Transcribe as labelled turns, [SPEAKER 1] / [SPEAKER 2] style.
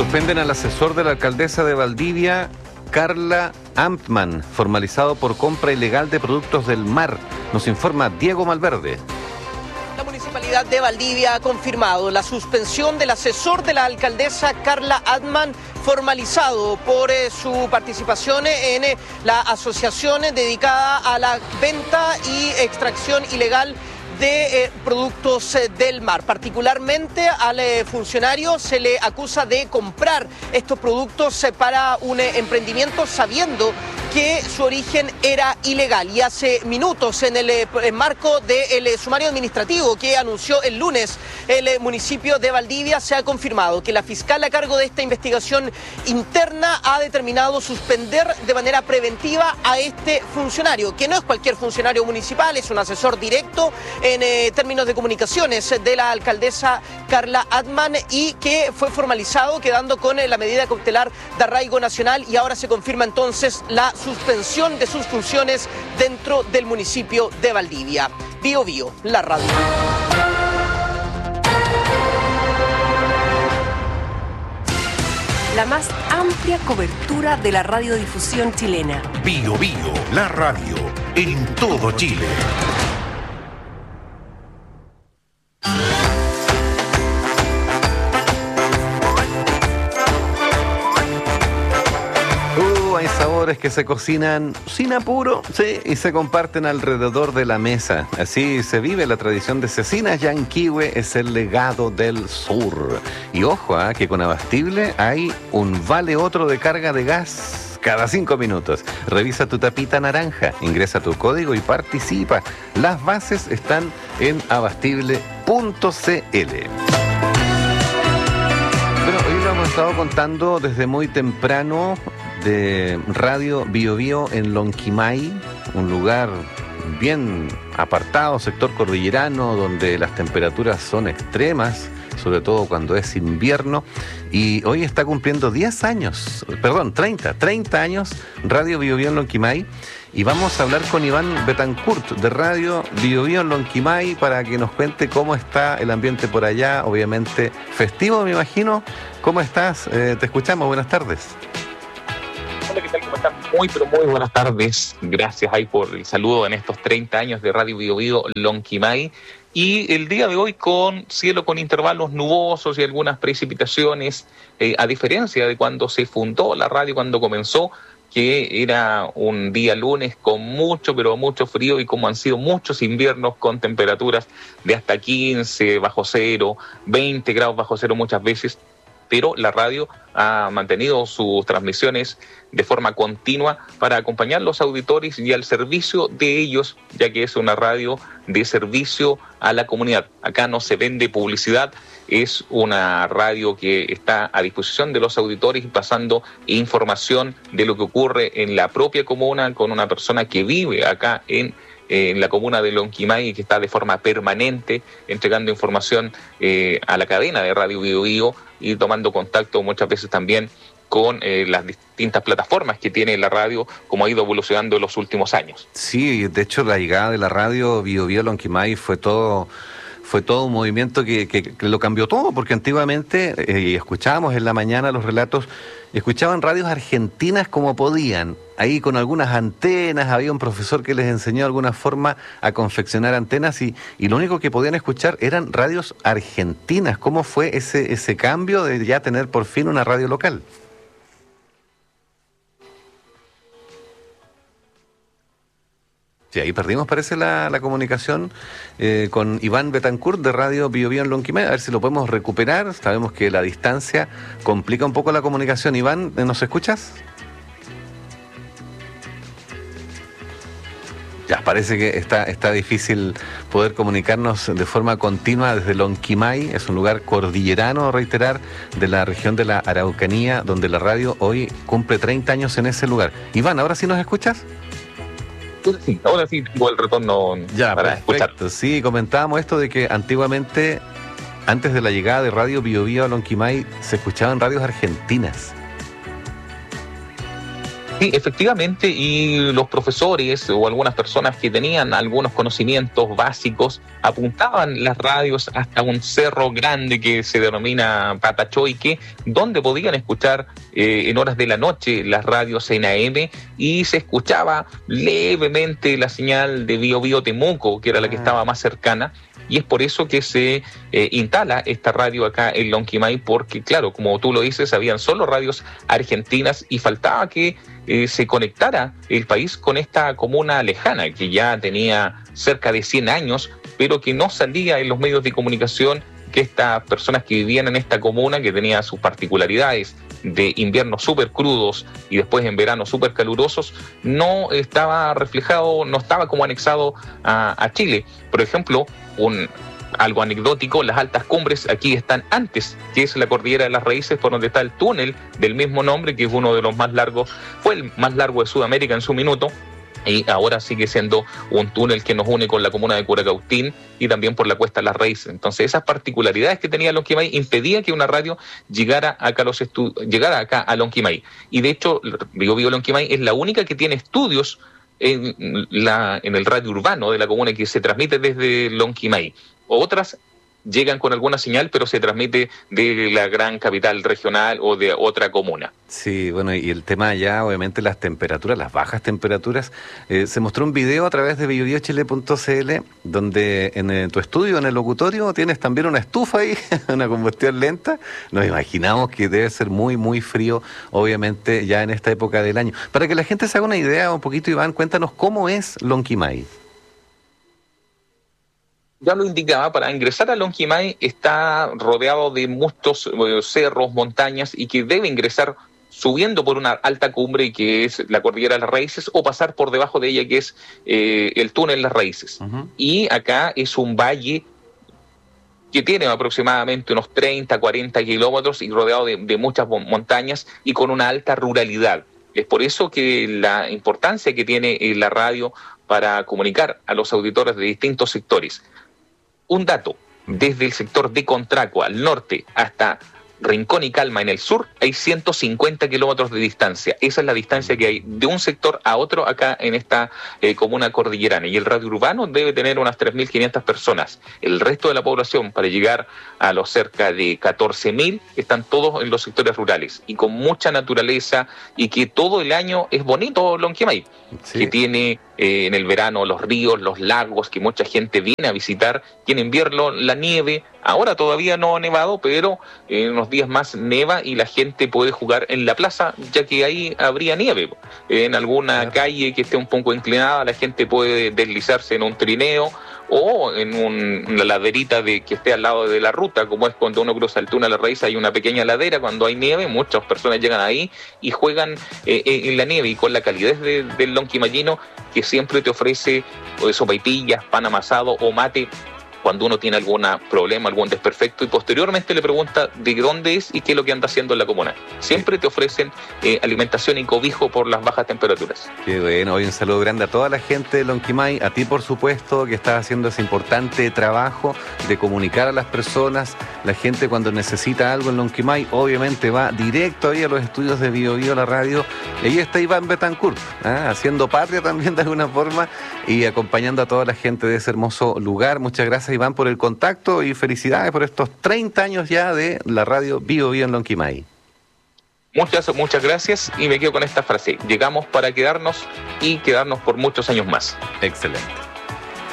[SPEAKER 1] Suspenden al asesor de la alcaldesa de Valdivia, Carla Amtman, formalizado por compra ilegal de productos del mar. Nos informa Diego Malverde.
[SPEAKER 2] La Municipalidad de Valdivia ha confirmado la suspensión del asesor de la alcaldesa Carla Amtman, formalizado por su participación en la asociación dedicada a la venta y extracción ilegal de productos del mar. Particularmente al funcionario se le acusa de comprar estos productos para un emprendimiento sabiendo que su origen era ilegal. Y hace minutos, en el marco del sumario administrativo que anunció el lunes el municipio de Valdivia, se ha confirmado que la fiscal a cargo de esta investigación interna ha determinado suspender de manera preventiva a este funcionario, que no es cualquier funcionario municipal, es un asesor directo en términos de comunicaciones de la alcaldesa Carla Amtman, y que fue formalizado quedando con la medida cautelar de arraigo nacional, y ahora se confirma entonces la suspensión de sus funciones dentro del municipio de Valdivia. Bio Bio, la radio.
[SPEAKER 3] La más amplia cobertura de la radiodifusión chilena.
[SPEAKER 4] Bio Bio, la radio, en todo Chile.
[SPEAKER 1] Hay sabores que se cocinan sin apuro, sí, y se comparten alrededor de la mesa. Así se vive la tradición de Cecinas Yanquihue, es el legado del sur. Y ojo, que con Abastible hay un vale otro de carga de gas cada 5 minutos. Revisa tu tapita naranja, ingresa tu código y participa. Las bases están en abastible.cl. Bueno, hoy lo hemos estado contando desde muy temprano de Radio Bio Bio en Lonquimay, un lugar bien apartado, sector cordillerano, donde las temperaturas son extremas, sobre todo cuando es invierno, y hoy está cumpliendo 30 años Radio Bio Bio en Lonquimay, y vamos a hablar con Iván Betancourt de Radio Bio Bio en Lonquimay para que nos cuente cómo está el ambiente por allá, obviamente festivo, me imagino. ¿Cómo estás? Te escuchamos, buenas tardes.
[SPEAKER 5] Hola, ¿qué tal? ¿Cómo están? Muy buenas tardes. Gracias ahí por el saludo en estos 30 años de Radio Bio Bio Lonquimay. Y el día de hoy con cielo con intervalos nubosos y algunas precipitaciones, a diferencia de cuando se fundó la radio, cuando comenzó, que era un día lunes con mucho, pero mucho frío, y como han sido muchos inviernos con temperaturas de hasta 15 bajo cero, 20 grados bajo cero muchas veces, pero la radio ha mantenido sus transmisiones de forma continua para acompañar a los auditores y al servicio de ellos, ya que es una radio de servicio a la comunidad. Acá no se vende publicidad, es una radio que está a disposición de los auditores y pasando información de lo que ocurre en la propia comuna con una persona que vive acá en la comuna de Lonquimay y que está de forma permanente entregando información a la cadena de Radio Bio Bio y tomando contacto muchas veces también con las distintas plataformas que tiene la radio, como ha ido evolucionando en los últimos años.
[SPEAKER 1] Sí, de hecho la llegada de la radio Bio Bio Lonquimay fue todo un movimiento que lo cambió todo, porque antiguamente escuchábamos en la mañana los relatos, escuchaban radios argentinas como podían, ahí con algunas antenas, había un profesor que les enseñó de alguna forma a confeccionar antenas y lo único que podían escuchar eran radios argentinas. ¿Cómo fue ese cambio de ya tener por fin una radio local? Sí, ahí perdimos, parece, la comunicación con Iván Betancourt de Radio Bio Bio en Lonquimay. A ver si lo podemos recuperar. Sabemos que la distancia complica un poco la comunicación. Iván, ¿nos escuchas? Ya, parece que está difícil poder comunicarnos de forma continua desde Lonquimay. Es un lugar cordillerano, reiterar, de la región de la Araucanía, donde la radio hoy cumple 30 años en ese lugar. Iván, ¿ahora sí nos escuchas?
[SPEAKER 5] Sí, ahora sí tengo el retorno
[SPEAKER 1] ya,
[SPEAKER 5] para escuchar.
[SPEAKER 1] Sí, comentábamos esto de que antiguamente, antes de la llegada de Radio Bio Bio a Lonquimay, se escuchaban radios argentinas.
[SPEAKER 5] Sí, efectivamente, y los profesores o algunas personas que tenían algunos conocimientos básicos apuntaban las radios hasta un cerro grande que se denomina Patachoique, donde podían escuchar en horas de la noche las radios en AM, y se escuchaba levemente la señal de Bio Bio Temuco, que era la que estaba más cercana. Y es por eso que se instala esta radio acá en Lonquimay, porque claro, como tú lo dices, habían solo radios argentinas y faltaba que se conectara el país con esta comuna lejana, que ya tenía cerca de 100 años, pero que no salía en los medios de comunicación, que estas personas que vivían en esta comuna, que tenía sus particularidades de inviernos súper crudos y después en verano súper calurosos, no estaba reflejado, no estaba como anexado a Chile. Por ejemplo, algo anecdótico, las altas cumbres aquí están antes, que es la cordillera de las Raíces, por donde está el túnel del mismo nombre, que es uno de los más largos, fue el más largo de Sudamérica en su minuto, y ahora sigue siendo un túnel que nos une con la comuna de Curacautín y también por la cuesta de las Raíces. Entonces esas particularidades que tenía Lonquimay impedían que una radio llegara acá a Lonquimay. Y de hecho, Bio Bio Lonquimay es la única que tiene estudios en el radio urbano de la comuna, que se transmite desde Lonquimay. Otras llegan con alguna señal, pero se transmite de la gran capital regional o de otra comuna.
[SPEAKER 1] Sí, bueno, y el tema ya, obviamente, las temperaturas, las bajas temperaturas. Se mostró un video a través de biobiochile.cl, donde en tu estudio, en el locutorio, tienes también una estufa ahí, una combustión lenta. Nos imaginamos que debe ser muy, muy frío, obviamente, ya en esta época del año. Para que la gente se haga una idea un poquito, Iván, cuéntanos cómo es Lonquimay.
[SPEAKER 5] Ya lo indicaba, para ingresar a Lonquimay está rodeado de muchos cerros, montañas, y que debe ingresar subiendo por una alta cumbre, que es la cordillera de las Raíces, o pasar por debajo de ella, que es el túnel de las Raíces. Uh-huh. Y acá es un valle que tiene aproximadamente unos 30, 40 kilómetros y rodeado de muchas montañas y con una alta ruralidad. Es por eso que la importancia que tiene la radio para comunicar a los auditores de distintos sectores. Un dato, desde el sector de Contraco al norte hasta Rincón y Calma en el sur, hay 150 kilómetros de distancia. Esa es la distancia que hay de un sector a otro acá en esta comuna cordillerana. Y el radio urbano debe tener unas 3.500 personas. El resto de la población, para llegar a los cerca de 14.000, están todos en los sectores rurales y con mucha naturaleza, y que todo el año es bonito Lonquimay, sí, que tiene en el verano los ríos, los lagos, que mucha gente viene a visitar, y en invierno la nieve. Ahora todavía no ha nevado, pero en unos días más neva y la gente puede jugar en la plaza, ya que ahí habría nieve. En alguna calle que esté un poco inclinada, la gente puede deslizarse en un trineo o en una laderita que esté al lado de la ruta, como es cuando uno cruza el túnel a la Raíz, hay una pequeña ladera cuando hay nieve, muchas personas llegan ahí y juegan en la nieve, y con la calidez del lonquimayino, que siempre te ofrece sopaipillas, pan amasado o mate cuando uno tiene algún problema, algún desperfecto, y posteriormente le pregunta de dónde es y qué es lo que anda haciendo en la comuna. Siempre te ofrecen alimentación y cobijo por las bajas temperaturas.
[SPEAKER 1] Qué bueno. Hoy un saludo grande a toda la gente de Lonquimay, a ti por supuesto, que estás haciendo ese importante trabajo de comunicar a las personas. La gente cuando necesita algo en Lonquimay, obviamente va directo ahí a los estudios de Bio Bio, la radio, y ahí está Iván Betancourt, haciendo patria también de alguna forma y acompañando a toda la gente de ese hermoso lugar. Muchas gracias, Iván, por el contacto, y felicidades por estos 30 años ya de la radio Bio Bio en Lonquimay.
[SPEAKER 5] Muchas gracias, y me quedo con esta frase: llegamos para quedarnos y quedarnos por muchos años más.
[SPEAKER 1] Excelente.